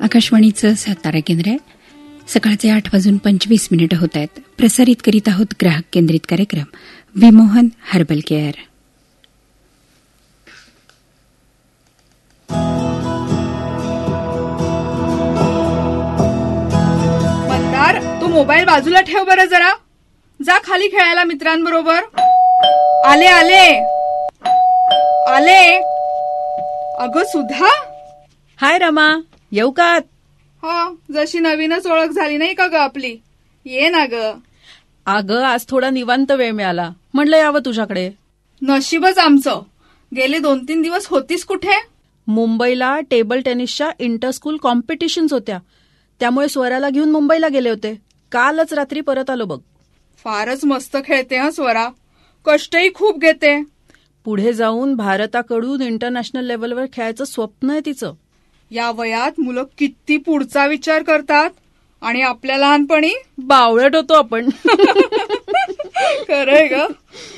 आकाशवाणीचं सातारा केंद्र आहे. सकाळचे 8:25 होत आहेत. प्रसारित करीत आहोत ग्राहक केंद्रित कार्यक्रम विमोहन हर्बल केअर. मंदार, तू मोबाईल बाजूला ठेव बरं जरा. जा खाली खेळायला मित्रांबरोबर. आले आले आले. अगं सुधा. हाय रमा, येऊ का? हो, जशी नवीनच ओळख झाली नाही का ग आपली. ये ना ग. अगं आज थोडा निवांत वेळ मिळाला, म्हणलं यावं तुझ्याकडे. नशीबच आमचं. गेले 2-3 दिवस होतीस कुठे? मुंबईला टेबल टेनिसच्या इंटर स्कूल कॉम्पिटिशन्स होत्या, त्यामुळे स्वराला घेऊन मुंबईला गेले होते. कालच रात्री परत आलो बघ. फारच मस्त खेळते हा स्वरा. कष्टही खूप घेते. पुढे जाऊन भारताकडून इंटरनॅशनल लेव्हलवर खेळायचं स्वप्न आहे तिचं. या वयात मुलं किती पुढचा विचार करतात आणि आपल्या लहानपणी बावळट होतो आपण. खरंय ग.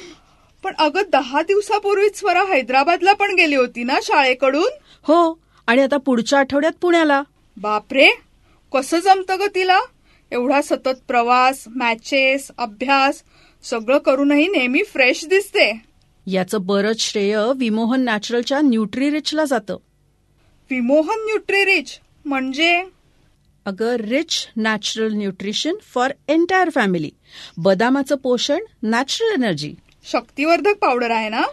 पण अगं 10 दिवसापूर्वीच स्वरा हैदराबादला पण गेली होती ना शाळेकडून. हो, आणि आता पुढच्या आठवड्यात पुण्याला. बापरे, कसं जमतं ग तिला. एवढा सतत प्रवास, मॅचेस, अभ्यास सगळं करूनही नेहमी फ्रेश दिसते. याचं बरंच श्रेय विमोहन नॅचरलच्या न्यूट्रीरिचला जातं. विमोहन न्यूट्रीरिच म्हणजे? अगं rich natural nutrition for entire family. बदामाचं पोषण, नॅचरल एनर्जी. शक्तिवर्धक पावडर आहे ना?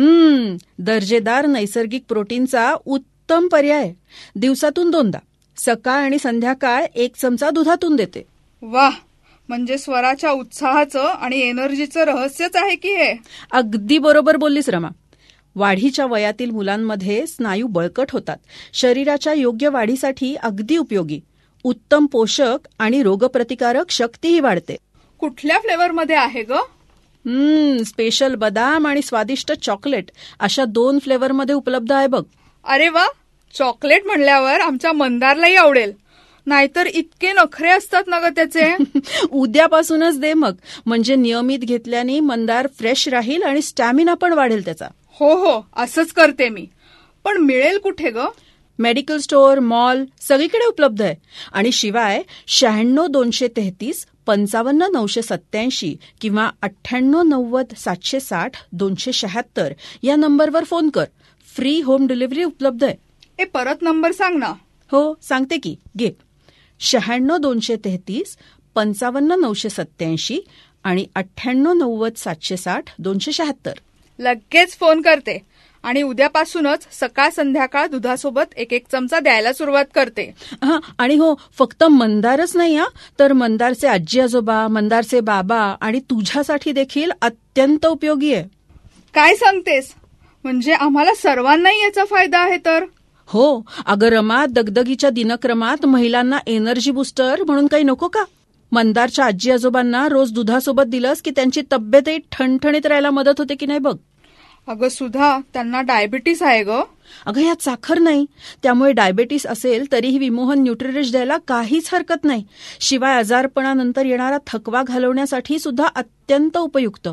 दर्जेदार नैसर्गिक प्रोटीनचा उत्तम पर्याय. दिवसातून 2दा, सकाळ आणि संध्याकाळ 1 चमचा दुधातून देते. वाह, म्हणजे स्वराच्या उत्साहाचं आणि एनर्जीचं रहस्यच आहे की हे. अगदी बरोबर बोललीस रमा. वाढीच्या वयातील मुलांमध्ये स्नायू बळकट होतात. शरीराच्या योग्य वाढीसाठी अगदी उपयोगी. उत्तम पोषक आणि रोगप्रतिकारक शक्तीही वाढते. कुठल्या फ्लेवरमध्ये आहे ग? स्पेशल बदाम आणि स्वादिष्ट चॉकलेट अशा 2 फ्लेवरमध्ये उपलब्ध आहे बघ. अरे वा, चॉकलेट म्हणल्यावर आमच्या मंदारलाही आवडेल. नाहीतर इतके नखरे असतात ना ग त्याचे. उद्यापासूनच दे मग, म्हणजे नियमित घेतल्याने मंदार फ्रेश राहील आणि स्टॅमिना पण वाढेल त्याचा. हो हो, असंच करते मी. पण मिळेल कुठे ग? मेडिकल स्टोअर, मॉल सगळीकडे उपलब्ध आहे. आणि शिवाय 96 233 55 987 किंवा 98 90 760 276 या नंबरवर फोन कर. फ्री होम डिलिव्हरी उपलब्ध आहे. परत नंबर सांग ना. हो, सांगते की, घे. 96 233 55 987 आणि 98 90 760 276. लगेच फोन करते. आणि उद्यापासूनच सकाळ संध्याकाळ दुधासोबत 1 चमचा द्यायला सुरुवात करते. आणि हो, फक्त मंदारच नाही तर मंदारचे आजी आजोबा, मंदारचे बाबा आणि तुझ्यासाठी देखील अत्यंत उपयोगी आहे. काय सांगतेस? म्हणजे आम्हाला सर्वांनाही याचा फायदा आहे तर? हो, अगं रमा, दगदगीच्या दिनक्रमात महिलांना एनर्जी बुस्टर म्हणून काही नको का? मंदारच्या आजी आजोबांना रोज दुधासोबत दिलंस की त्यांची तब्येतही ठणठणीत राहायला मदत होते की नाही बघ. अगं सुधा, त्यांना डायबिटीस आहे ग. अगं यात साखर नाही, त्यामुळे डायबिटीस असेल तरीही विमोहन न्यूट्रीरिच द्यायला काहीच हरकत नाही. शिवाय आजारपणानंतर येणारा थकवा घालवण्यासाठी सुद्धा अत्यंत उपयुक्त.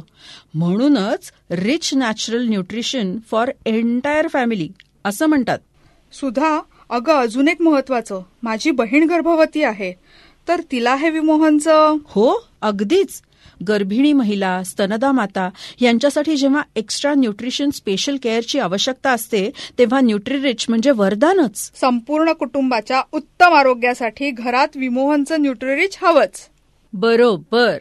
म्हणूनच rich natural nutrition for entire family असं म्हणतात. सुधा, अगं अजून एक महत्वाचं, माझी बहीण गर्भवती आहे, तर तिला हे विमोहनचं. हो, अगदीच. गर्भिणी महिला, स्तनदा माता यांच्यासाठी जेव्हा एक्स्ट्रा न्यूट्रिशन स्पेशल केअरची आवश्यकता असते तेव्हा न्यूट्रीरिच म्हणजे वरदानच. संपूर्ण कुटुंबाच्या उत्तम आरोग्यासाठी घरात विमोहनचं न्यूट्रीरिच हवंच. बरोबर.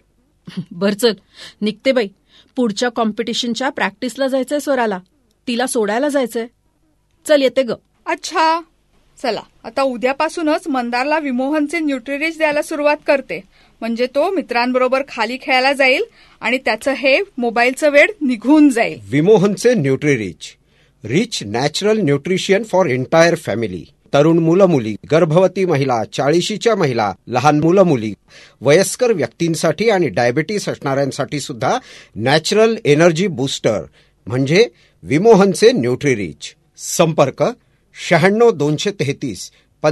बर चल, निघते बाई. पुढच्या कॉम्पिटिशनच्या प्रॅक्टिसला जायचंय स्वराला. तिला सोडायला जायचंय. चल येते ग. अच्छा, चला आता उद्यापासूनच मंदारला विमोहनचे न्यूट्रीरिच द्यायला सुरुवात करते. म्हणजे तो मित्रांबरोबर खाली खेळायला जाईल आणि त्याचं हे मोबाईलचं वेड निघून जाईल. विमोहनचे न्यूट्रीरिच, rich natural nutrition for entire family. तरुण मुलं मुली, गर्भवती महिला, 40च्या महिला, लहान मुलं मुली, वयस्कर व्यक्तींसाठी आणि डायबिटीस असणाऱ्यांसाठी सुद्धा नॅचरल एनर्जी बूस्टर म्हणजे विमोहनचे न्यूट्रीरिच. संपर्क 96 233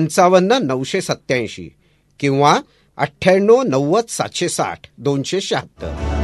55 987 किंवा 98 90 760 276.